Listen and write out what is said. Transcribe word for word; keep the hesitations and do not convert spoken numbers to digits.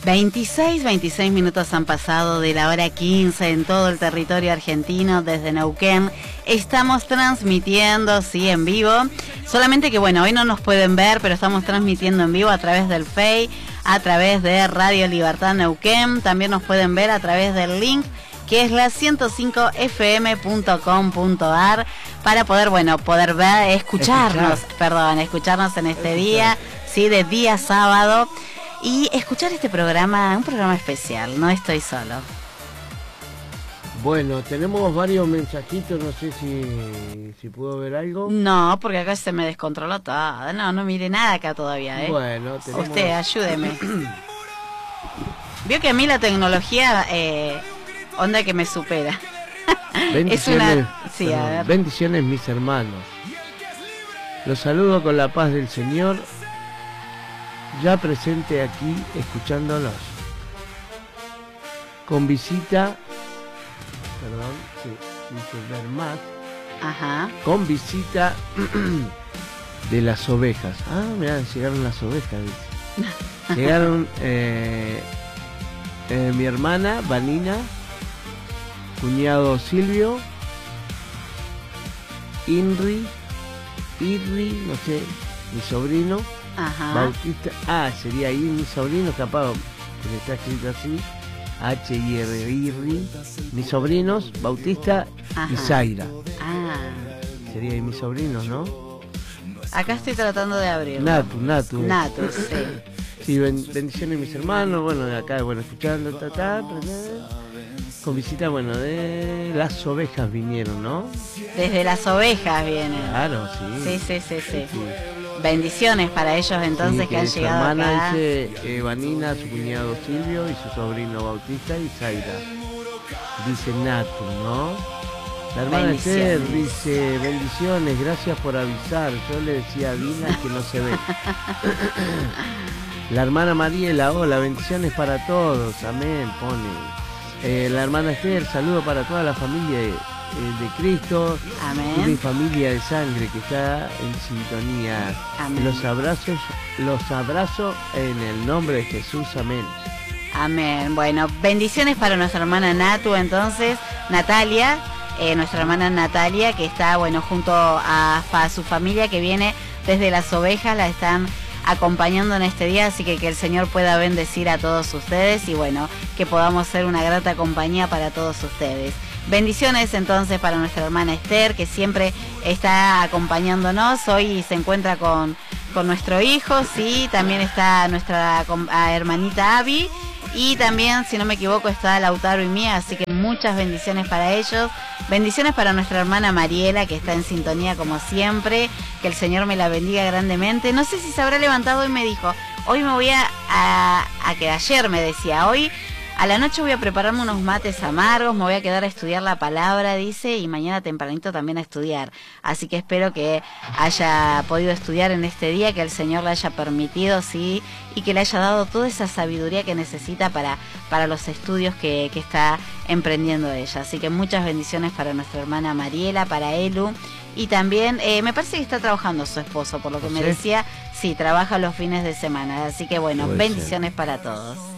veintiséis, veintiséis minutos han pasado de la hora quince en todo el territorio argentino, desde Neuquén. Estamos transmitiendo, sí, en vivo. Solamente que, bueno, hoy no nos pueden ver, pero estamos transmitiendo en vivo a través del Face, a través de Radio Libertad Neuquén. También nos pueden ver a través del link, que es la ciento cinco f m punto com punto a r, para poder, bueno, poder ver, escucharnos, Escuchar. perdón, escucharnos en este Escuchar. día, sí, de día sábado. Y escuchar este programa, un programa especial, no estoy solo. Bueno, tenemos varios mensajitos, no sé si, si puedo ver algo. No, porque acá se me descontroló todo. No, no mire nada acá todavía, ¿eh? Bueno, tenemos... Usted, ayúdeme. Vio que a mí la tecnología, eh, onda que me supera. Bendiciones, es una... sí, perdón, a ver. Bendiciones, mis hermanos. Los saludo con la paz del Señor. Ya presente aquí, escuchándolos. Con visita, perdón, sí, dice ver más. Ajá. Con visita de las ovejas. Ah, mirá, llegaron las ovejas, dice. Llegaron eh, eh, mi hermana, Vanina, cuñado Silvio, Inri, Irri, no sé, mi sobrino. Ajá. Bautista, ah, sería ahí mi sobrino, capaz, porque está escrito así, H I R I, mis sobrinos, Bautista Ajá. y Zaira. Ah. Sería ahí mis sobrinos, ¿no? Acá estoy tratando de abrir. Natu, Natu. Natu, sí. Sí, ben, bendiciones mis hermanos, bueno, de acá, bueno, escuchando, ta, ta, ta, con visita, bueno, de las ovejas vinieron, ¿no? Desde las ovejas vienen. Claro, sí. Sí, sí, sí, sí. sí. Bendiciones para ellos entonces sí, que, que han llegado acá. Su hermana acá. dice eh, Vanina, su cuñado Silvio y su sobrino Bautista y Zaira. Dice Natu, ¿no? La hermana Esther dice, bendiciones, gracias por avisar. Yo le decía a Dina que no se ve. La hermana Mariela, hola, bendiciones para todos, amén, pone. Eh, la hermana Esther, saludo para toda la familia de, de Cristo. Amén. Y mi familia de sangre que está en sintonía. Amén. Los abrazos, los abrazo en el nombre de Jesús, amén. Amén. Bueno, bendiciones para nuestra hermana Natu, entonces, Natalia, eh, nuestra hermana Natalia, que está, bueno, junto a, a su familia que viene desde las ovejas, la están acompañando en este día, así que que el Señor pueda bendecir a todos ustedes y bueno, que podamos ser una grata compañía para todos ustedes. Bendiciones entonces para nuestra hermana Esther, que siempre está acompañándonos. Hoy se encuentra con, con nuestro hijo, sí, también está nuestra hermanita Abby, y también, si no me equivoco, está Lautaro y Mía, así que muchas bendiciones para ellos. Bendiciones para nuestra hermana Mariela, que está en sintonía como siempre, que el Señor me la bendiga grandemente. No sé si se habrá levantado y me dijo, hoy me voy a, a, a que ayer me decía, hoy a la noche voy a prepararme unos mates amargos, me voy a quedar a estudiar la palabra, dice, y mañana tempranito también a estudiar. Así que espero que haya podido estudiar en este día, que el Señor le haya permitido, sí, y que le haya dado toda esa sabiduría que necesita para, para los estudios que, que está emprendiendo ella. Así que muchas bendiciones para nuestra hermana Mariela, para Elu, y también eh, me parece que está trabajando su esposo, por lo que me decía, sí, trabaja los fines de semana. Así que bueno, bendiciones para todos.